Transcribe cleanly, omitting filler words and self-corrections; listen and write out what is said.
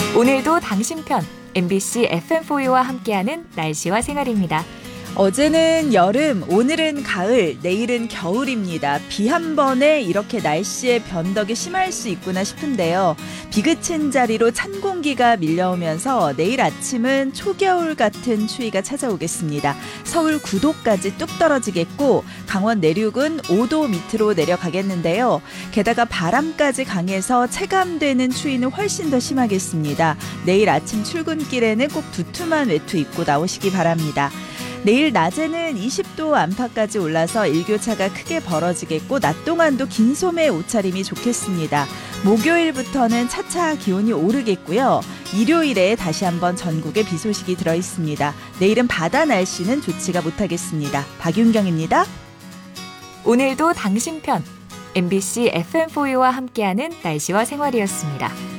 오늘도 당신 편 MBC FM4U와 함께하는 날씨와 생활입니다. 어제는 여름, 오늘은 가을, 내일은 겨울입니다. 비 한 번에 이렇게 날씨의 변덕이 심할 수 있구나 싶은데요. 비 그친 자리로 찬 공기가 밀려오면서 내일 아침은 초겨울 같은 추위가 찾아오겠습니다. 서울 9도까지 뚝 떨어지겠고 강원 내륙은 5도 밑으로 내려가겠는데요. 게다가 바람까지 강해서 체감되는 추위는 훨씬 더 심하겠습니다. 내일 아침 출근길에는 꼭 두툼한 외투 입고 나오시기 바랍니다. 내일 낮에는 20도 안팎까지 올라서 일교차가 크게 벌어지겠고 낮 동안도 긴 소매 옷차림이 좋겠습니다. 목요일부터는 차차 기온이 오르겠고요. 일요일에 다시 한번 전국에 비 소식이 들어있습니다. 내일은 바다 날씨는 좋지가 못하겠습니다. 박윤경입니다. 오늘도 당신 편 MBC FM4U와 함께하는 날씨와 생활이었습니다.